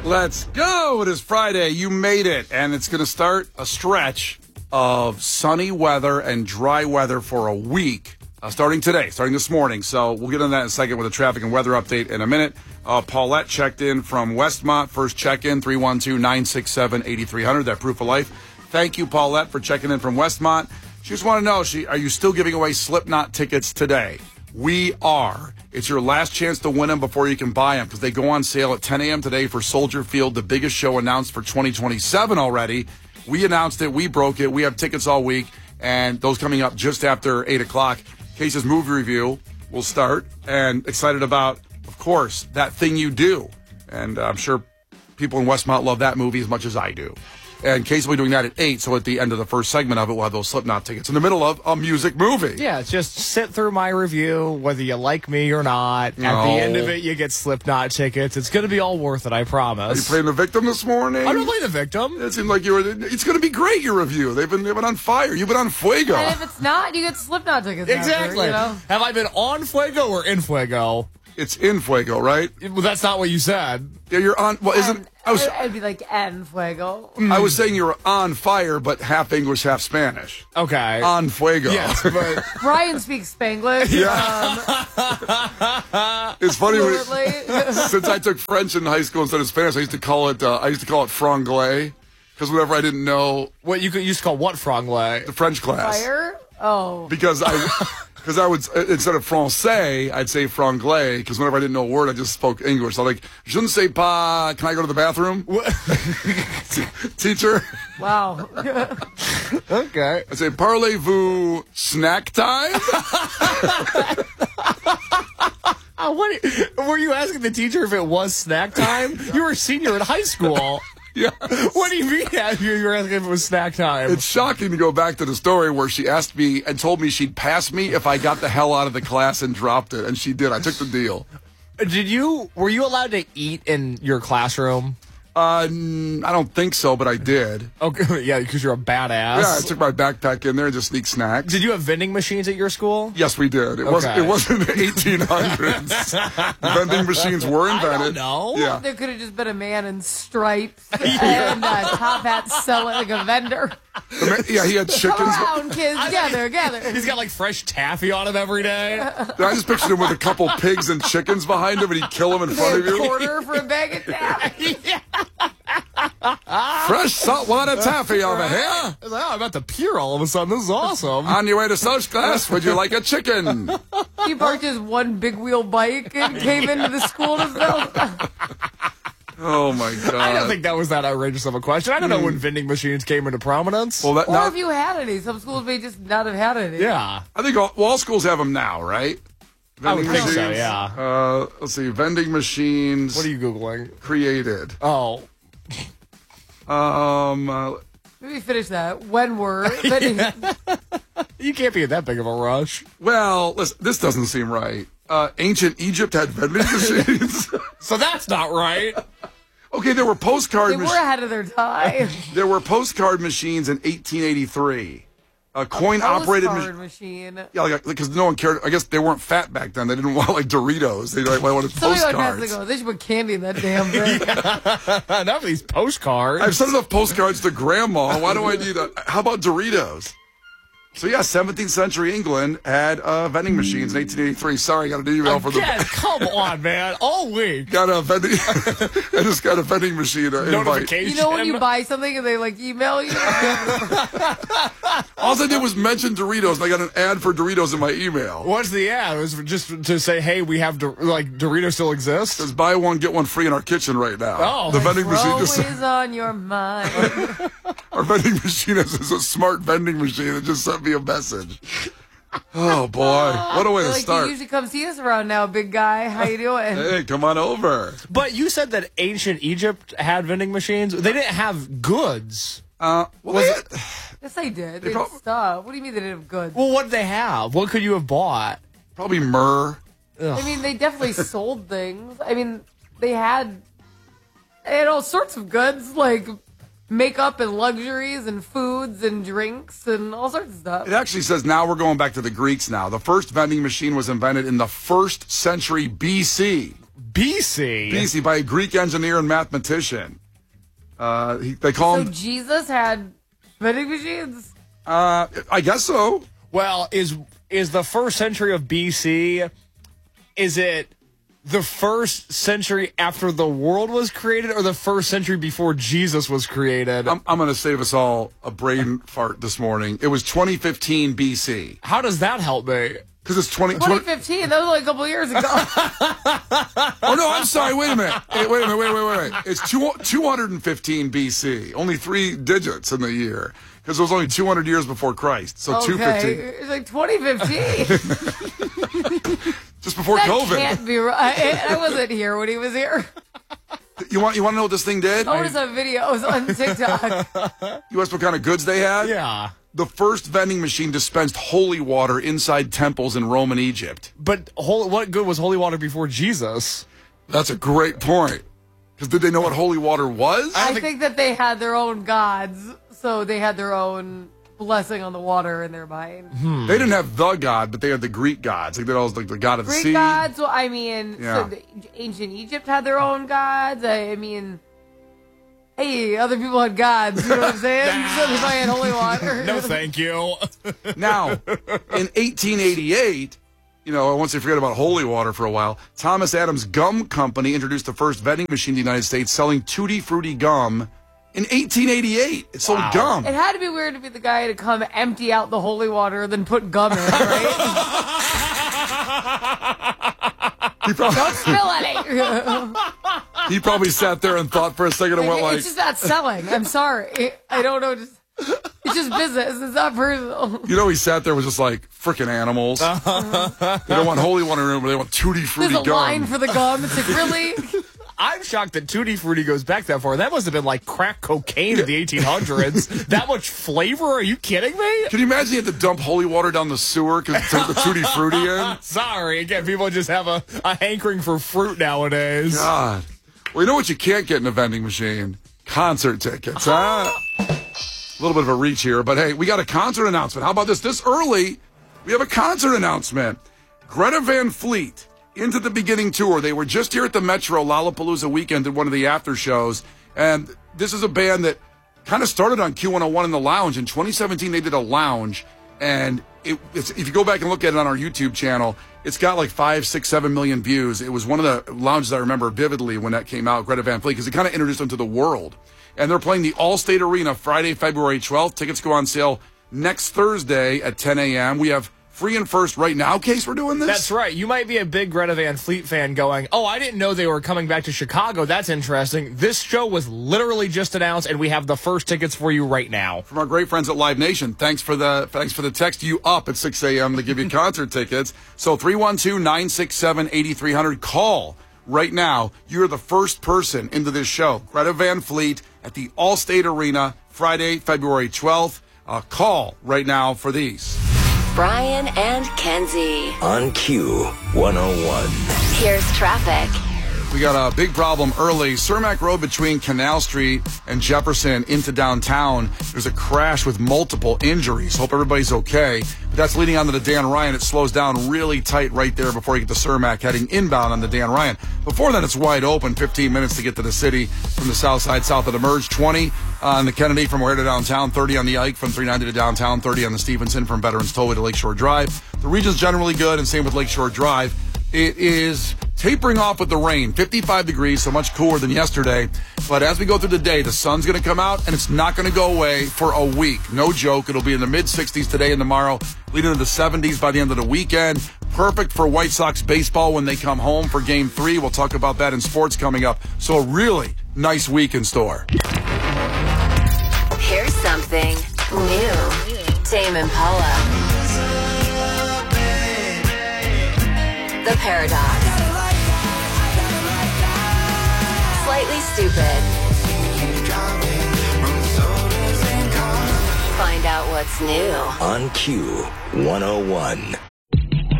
Let's go. It is Friday. You made it. And it's going to start a stretch of sunny weather and dry weather for a week, starting today, starting this morning. So we'll get on that in a second with a traffic and weather update in a minute. Paulette checked in from Westmont. First check-in, 312-967-8300. That proof of life. Thank you, Paulette, for checking in from Westmont. She just want to know, are you still giving away Slipknot tickets today? We are. It's your last chance to win them before you can buy them because they go on sale at 10 a.m. today for Soldier Field, the biggest show announced for 2027 already. We announced it. We broke it. We have tickets all week, and those coming up just after 8 o'clock. Case's movie review will start, and excited about, of course, That Thing You Do. And I'm sure people in Westmont love that movie as much as I do. And Case will be doing that at 8, so at the end of the first segment of it, we'll have those Slipknot tickets in the middle of a music movie. Yeah, just sit through my review, whether you like me or not. No. At the end of it, you get Slipknot tickets. It's going to be all worth it, I promise. Are you playing the victim this morning? I'm not playing the victim. It seemed like you were. It's going to be great, your review. They've been on fire. You've been on fuego. And if it's not, you get Slipknot tickets. Exactly. After, you know? Have I been on fuego or in fuego? It's in fuego, right? Well, that's not what you said. Yeah, you're on. Well, isn't. I'd be like en fuego. I was saying you're on fire, but half English, half Spanish. Okay. On fuego. Yes, but Brian speaks Spanglish. It's funny Fluently. since I took French in high school instead of Spanish, I used to call it franglais because whenever I didn't know what you used to call what franglais? the French class. Fire? Oh. Because I would, instead of français, I'd say franglais, because whenever I didn't know a word, I just spoke English. So like, je ne sais pas, can I go to the bathroom? Teacher? Wow. Okay. I'd say, parlez-vous snack time? What were you asking the teacher if it was snack time? You were a senior in high school. Yeah. What do you mean you were asking if it was snack time? It's shocking to go back to the story where she asked me and told me she'd pass me if I got the hell out of the class and dropped it. And she did. I took the deal. Were you allowed to eat in your classroom? I don't think so, but I did. Okay, yeah, because you're a badass. Yeah, I took my backpack in there and just sneak snacks. Did you have vending machines at your school? Yes, we did. It wasn't the 1800s. Vending machines were invented. I don't know. Yeah. There could have just been a man in stripes and a top hat selling like a vendor. Yeah, he had chickens. Come around, kids. Gather. He's got like fresh taffy on him every day. I just pictured him with a couple pigs and chickens behind him, and he'd kill them in front of A you. quarter for a bag of taffy. Fresh saltwater taffy over here. I was like, I'm at the pier all of a sudden. This is awesome. On your way to social class, would you like a chicken? He parked his one big wheel bike and came into the school to film. Oh, my God. I don't think that was that outrageous of a question. I don't know when vending machines came into prominence. Well, Or if you had any. Some schools may just not have had any. Yeah. I think all schools have them now, right? I would think so, machines. yeah. Let's see. Vending machines. What are you Googling? Created. Oh. Maybe finish that. When were You can't be in that big of a rush. Well, listen, this doesn't seem right. Ancient Egypt had vending machines. So that's not right. Okay, there were postcard they were ahead of their time. There were postcard machines in 1883. A coin-operated machine. Yeah, because no one cared. I guess they weren't fat back then. They didn't want like Doritos. They wanted postcards. They should put candy in that damn thing. Enough of these postcards. I've sent enough postcards to Grandma. Why do I need that? How about Doritos? So, yeah, 17th century England had vending machines in 1883. Sorry, I got an email for the... Come on, man. All week. Got a vending... I just got a vending machine invite. Notification. You know when you buy something and they, email you? All I did was mention Doritos, and I got an ad for Doritos in my email. What's the ad? It was just to say, hey, we have, Doritos still exist? Says buy one, get one free in our kitchen right now. Oh. The vending machine just... Always on your mind. Our vending machine is a smart vending machine that just sent me a message. Oh, boy. What a way to start. You usually come see us around now, big guy. How you doing? Hey, come on over. But you said that ancient Egypt had vending machines. They didn't have goods. Yes, they did. They had stuff. What do you mean they didn't have goods? Well, what did they have? What could you have bought? Probably myrrh. I mean, they definitely sold things. I mean, they had all sorts of goods, like makeup and luxuries and foods and drinks and all sorts of stuff. It actually says now we're going back to the Greeks now. The first vending machine was invented in the 1st century BC. BC. BC, by a Greek engineer and mathematician. They call So him. Jesus had vending machines? I guess so. Well, is the first century of BC, is it the first century after the world was created or the first century before Jesus was created? I'm going to save us all a brain fart this morning. It was 2015 BC. How does that help me? Because it's 2015. That was like a couple years ago. Oh, no, I'm sorry. Wait a minute. Hey, wait a minute. Wait. It's 215 BC. Only 3 digits in the year. Because it was only 200 years before Christ. So Okay. 215. It's like 2015. Just before That COVID. can't be right. I wasn't here when he was here. You want to know what this thing did? I want some videos on TikTok. You asked what kind of goods they had? Yeah. The first vending machine dispensed holy water inside temples in Rome and Egypt. But what good was holy water before Jesus? That's a great point. Because did they know what holy water was? I think that they had their own gods, so they had their own blessing on the water in their mind. They didn't have the god, but they had the Greek gods. Like they always like the god of the Greek sea. gods, well, I mean, Yeah. so the ancient Egypt had their own gods. I mean, hey, other people had gods, you know what I'm saying? So they probably had holy water. No, thank you. Now, in 1888, once they forget about holy water for a while, Thomas Adams Gum Company introduced the first vending machine in the United States selling Tutti Frutti gum in 1888. It sold gum. It had to be weird to be the guy to come empty out the holy water and then put gum in, right? Don't spill any. He probably sat there and thought for a second and went like, It's just not selling. I'm sorry. I don't know. It's just business. It's not personal. he sat there was just like, frickin' animals. They don't want holy water in them, but they want Tutti Frutti There's a gum. line for the gum. It's like, really? I'm shocked that Tutti Frutti goes back that far. That must have been like crack cocaine in the 1800s. That much flavor? Are you kidding me? Can you imagine you had to dump holy water down the sewer to take the Tutti Frutti in? Sorry. Again, people just have a hankering for fruit nowadays. God. Well, you know what you can't get in a vending machine? Concert tickets, huh? A little bit of a reach here, but hey, we got a concert announcement. How about this? This early, we have a concert announcement. Greta Van Fleet, Into the Beginning Tour. They were just here at the Metro Lollapalooza weekend at one of the after shows, and this is a band that kind of started on Q101 in the lounge. In 2017, they did a lounge, and if you go back and look at it on our YouTube channel, it's got like 5, 6, 7 million views. It was one of the lounges I remember vividly when that came out, Greta Van Fleet, because it kind of introduced them to the world. And they're playing the Allstate Arena Friday, February 12th. Tickets go on sale next Thursday at 10 a.m. We have free and first right now, Case, we're doing this? That's right. You might be a big Greta Van Fleet fan going, oh, I didn't know they were coming back to Chicago. That's interesting. This show was literally just announced, and we have the first tickets for you right now. From our great friends at Live Nation. Thanks for the text you up at 6 a.m. to give you concert tickets. So 312-967-8300. Call right now. You're the first person into this show. Greta Van Fleet at the Allstate Arena, Friday, February 12th. Call right now for these. Brian and Kenzie. On Q101. Here's traffic. We got a big problem early. Cermak Road between Canal Street and Jefferson into downtown. There's a crash with multiple injuries. Hope everybody's okay. But that's leading on to the Dan Ryan. It slows down really tight right there before you get to Cermak, heading inbound on the Dan Ryan. Before that, it's wide open. 15 minutes to get to the city from the south side, south of the Merge. 20 on the Kennedy from where to downtown. 30 on the Ike from 390 to downtown. 30 on the Stevenson from Veterans Tollway to Lakeshore Drive. The region's generally good, and same with Lakeshore Drive. It is tapering off with the rain. 55 degrees, so much cooler than yesterday. But as we go through the day, the sun's going to come out, and it's not going to go away for a week. No joke. It'll be in the mid-60s today and tomorrow, leading to the 70s by the end of the weekend. Perfect for White Sox baseball when they come home for Game 3. We'll talk about that in sports coming up. So a really nice week in store. Here's something new. Tame Impala. The Paradox. Slightly Stupid. Find out what's new On Q101.